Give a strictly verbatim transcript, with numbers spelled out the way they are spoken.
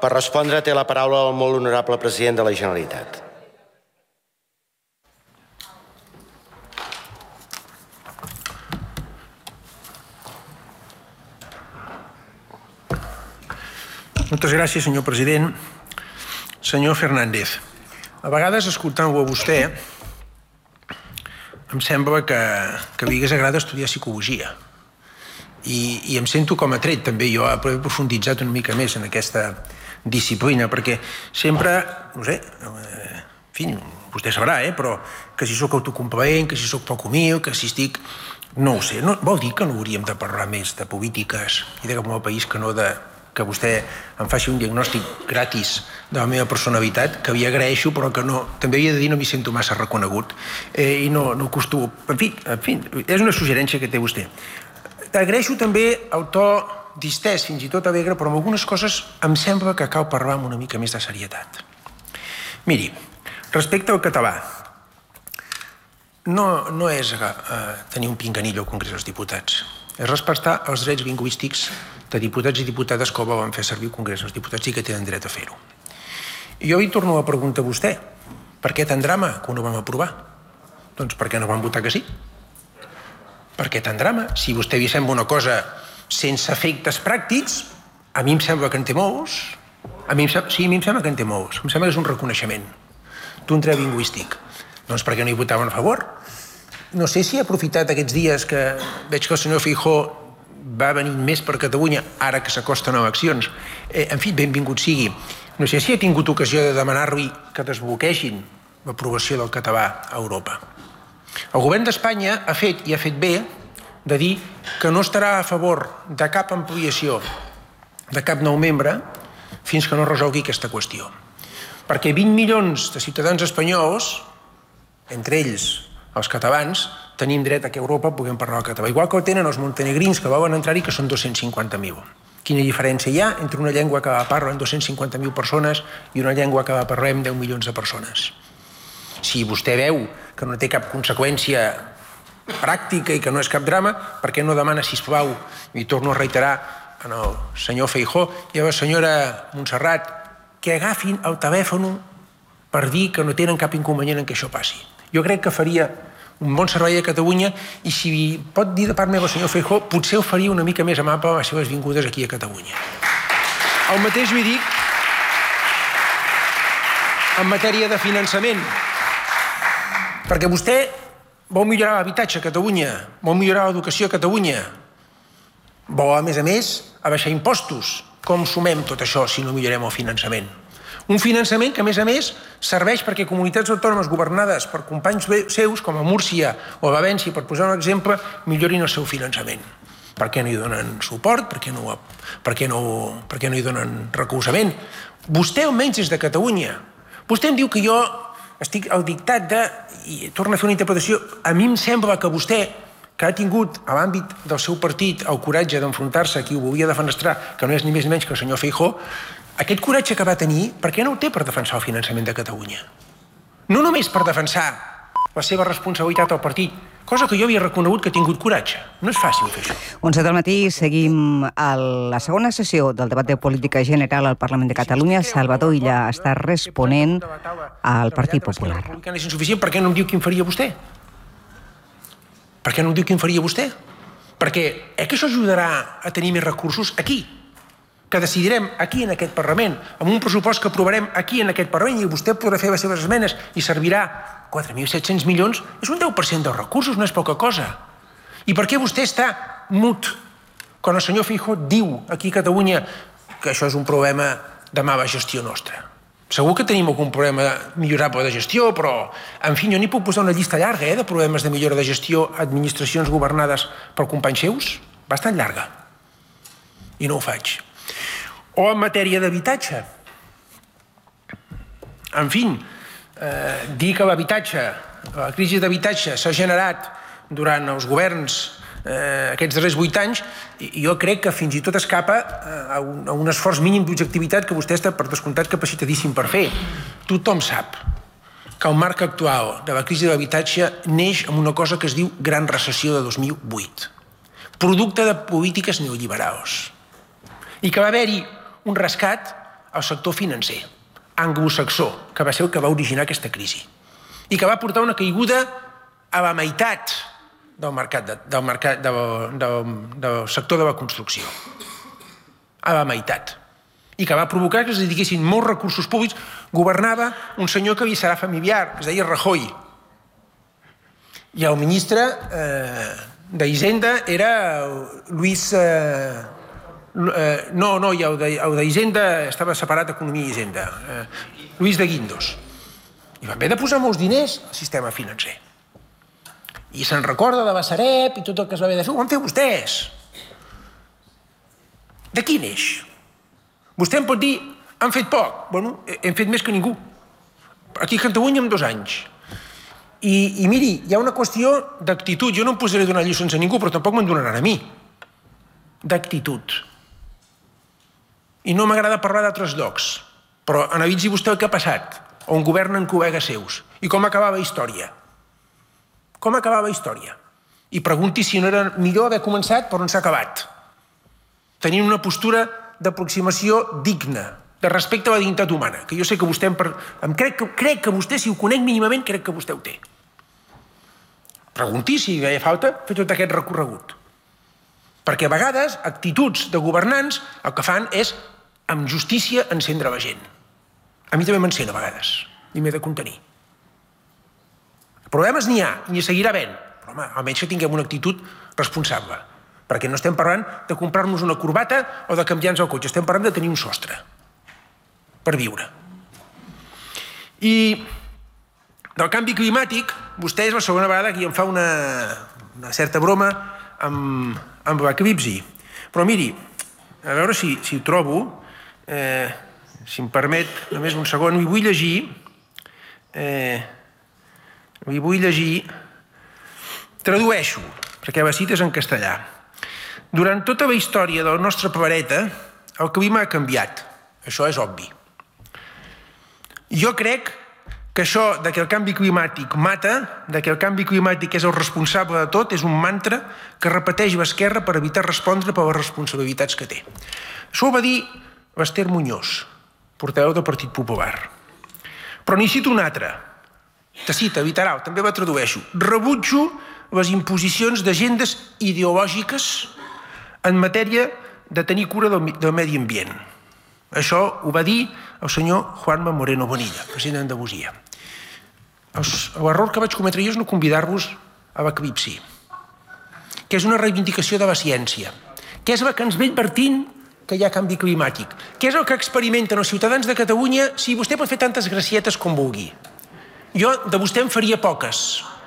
Per respondre té la paraula el molt honorable president de la Generalitat. Moltes gràcies, senyor president. Senyor Fernández, a vegades, escoltant-ho a vostè, em sembla que, que li hagués agradat estudiar psicologia. I, I em sento com a tret, també. Jo he profunditzat una mica més en aquesta disciplina, perquè sempre, no sé, eh, en fi, vostè sabrà, eh, però que si sóc autocomplaent, que si sóc poc humil, que si estic... No ho sé. No, vol dir que no hauríem de parlar més de polítiques i de cap al país que no de... que vostè em faci un diagnòstic gratis de la meva personalitat, que li agraeixo, però que no, també havia de dir no m'hi sento massa reconegut eh, i no, no acostumo. En fi, en fi, és una suggerència que té vostè. Agraeixo també el to distès, fins i tot alegre, però amb algunes coses em sembla que cal parlar amb una mica més de serietat. Miri, respecte al català, no, no és eh, tenir un pinganillo al Congrés dels Diputats, és respectar els drets lingüístics de diputats i diputades que volen fer servir el Congrés dels Diputats i que tenen dret a fer-ho. I jo li torno a preguntar a vostè, per què tant drama quan ho vam aprovar? Doncs per què no van votar que sí? Per què tant drama? Si a vostè li sembla una cosa sense efectes pràctics, a mi em sembla que en té molts. A mi em sembla, sí, a mi em sembla que en té molts. Em sembla que és un reconeixement d'un dret lingüístic. Doncs per què no hi votaven a favor? No sé si ha aprofitat aquests dies que veig que el senyor Feijóo va venir més per Catalunya, ara que s'acosten eleccions. Eh, en fi, benvingut sigui. No sé si ha tingut ocasió de demanar-li que desbloquegin l'aprovació del català a Europa. El govern d'Espanya ha fet, i ha fet bé, de dir que no estarà a favor de cap ampliació de cap nou membre fins que no resolgui aquesta qüestió. Perquè vint milions de ciutadans espanyols, entre ells els catalans, tenim dret a que a Europa puguem parlar el català. Igual que ho tenen els montenegrins que volen entrar-hi, que són dos-cents cinquanta mil. Quina diferència hi ha entre una llengua que la parlen dos-cents cinquanta mil persones i una llengua que la parlem deu milions de persones? Si vostè veu que no té cap conseqüència pràctica i que no és cap drama, per què no demana, sisplau, i torno a reiterar en el senyor Feijóo i a la senyora Montserrat, que agafin el telèfon per dir que no tenen cap inconvenient en que això passi. Jo crec que faria un bon servei a Catalunya i si pot dir de part meva el senyor Feijóo, potser ho faria una mica més amable a les seves vingudes aquí a Catalunya. El mateix li dic en matèria de finançament. Perquè vostè vol millorar l'habitatge a Catalunya, vol millorar l'educació a Catalunya, vol, a més a més, abaixar impostos. Com sumem tot això si no millorem el finançament? Un finançament que, a més a més, serveix perquè comunitats autònomes governades per companys seus, com a Múrcia o a València, per posar un exemple, millorin el seu finançament. Per què no hi donen suport? Per què no, per què no, per què no hi donen recolzament? Vostè, almenys, és de Catalunya. Vostè em diu que jo estic al dictat de... i torna a fer una interpretació. A mi em sembla que vostè, que ha tingut a l'àmbit del seu partit el coratge d'enfrontar-se a qui ho volia defenestrar, que no és ni més ni menys que el senyor Feijóo, aquest coratge que va tenir, per què no ho té per defensar el finançament de Catalunya? No només per defensar la seva responsabilitat al partit, cosa que jo havia reconegut que ha tingut coratge. No és fàcil fer això. onze del matí seguim a la segona sessió del debat de política general al Parlament de Catalunya. Salvador Illa està responent al Partit Popular. És insuficient, per què no em diu quin faria vostè? Per què no em diu quin faria vostè? Perquè eh que això ajudarà a tenir més recursos aquí, que decidirem aquí en aquest Parlament, amb un pressupost que aprovarem aquí en aquest Parlament i vostè podrà fer les seves esmenes i servirà quatre mil set-cents milions, és un deu per cent dels recursos, no és poca cosa. I per què vostè està mut quan el senyor Feijóo diu aquí a Catalunya que això és un problema de mala gestió nostra? Segur que tenim algun problema millorable de gestió, però, en fi, jo n'hi puc posar una llista llarga eh, de problemes de millora de gestió a administracions governades per companys seus, bastant llarga. I no ho faig. O en matèria d'habitatge. En fi, eh, dir que l'habitatge, la crisi d'habitatge s'ha generat durant els governs eh, aquests darrers vuit anys, jo crec que fins i tot escapa a un, a un esforç mínim d'objectivitat que vostè està, per descomptat, capacitadíssim per fer. Tothom sap que el marc actual de la crisi de l'habitatge neix amb una cosa que es diu Gran Recessió de dos mil vuit, producte de polítiques neoliberals, i que va haver-hi un rescat el sector financer anglosaxó, que va ser el que va originar aquesta crisi i que va portar una caiguda a la meitat del mercat, de, del, mercat de, de, del sector de la construcció. A la meitat. I que va provocar que es dediquessin molts recursos públics. Governava un senyor que li serà familiar, que es deia Rajoy. I el ministre eh, d'Hisenda era Luis... Eh, eh, no, no, i el d'Hisenda estava separat d'Economia i Hisenda. Eh, Luis de Guindos. I van haver de posar molts diners al sistema financer. I se'n recorda de la Sareb i tot el que es va haver de fer. Ho van fer vostès. De quin eix? Vostè em pot dir, han fet poc. Bueno, hem fet més que ningú. Aquí a Catalunya en dos anys. I, i miri, hi ha una qüestió d'actitud. Jo no em posaré a donar lliçons a ningú, però tampoc me'n donaran a mi. D'actitud. I no m'agrada parlar d'altres llocs, però analitzi vostè el que ha passat, on governen col·legues seus, i com acabava la història. Com acabava la història. I pregunti si no era millor haver començat per on s'ha acabat. Tenint una postura d'aproximació digna, de respecte a la dignitat humana, que jo sé que vostè em, per... em crec, que, crec que vostè, si ho conec mínimament, crec que vostè ho té. Pregunti si feia falta fer tot aquest recorregut. Perquè a vegades actituds de governants el que fan és amb justícia encendre la gent. A mi també m'encén a vegades i m'he de contenir. Problemes n'hi ha i n'hi seguirà havent, però home, almenys que tinguem una actitud responsable, perquè no estem parlant de comprar-nos una corbata o de canviar-nos el cotxe, estem parlant de tenir un sostre per viure. I del canvi climàtic, vostè és la segona vegada que em fa una, una certa broma amb, amb l'eclipsi. Però miri, a veure si, si ho trobo, eh, si em permet només un segon, i vull llegir... Eh, i vull llegir... Tradueixo, perquè la cita és en castellà. Durant tota la història del nostre planeta, el clima ha canviat. Això és obvi. Jo crec que això de que el canvi climàtic mata, de que el canvi climàtic és el responsable de tot, és un mantra que repeteix l'esquerra per evitar respondre per les responsabilitats que té. Això ho va dir l'Ester Muñoz, portaveu del Partit Popular. Però n'hi cito un altre, de cita literal, també la tradueixo. Rebutjo les imposicions d'agendes ideològiques en matèria de tenir cura del, del medi ambient. Això ho va dir el senyor Juanma Moreno Bonilla, president d'Andalusia. L'error que vaig cometre jo és no convidar-vos a l'eclipsi, que és una reivindicació de la ciència, que és la que ens ve advertint que hi ha canvi climàtic, que és el que experimenten els ciutadans de Catalunya. Si vostè pot fer tantes gracietes com vulgui, jo de vostè en faria poques,